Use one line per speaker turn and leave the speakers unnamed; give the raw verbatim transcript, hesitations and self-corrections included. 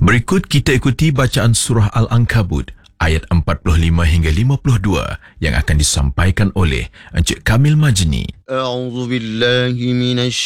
Berikut kita ikuti bacaan surah Al-Ankabut ayat empat puluh lima hingga lima puluh dua yang akan disampaikan oleh Encik Kamil Majni.
A'udzu billahi minasy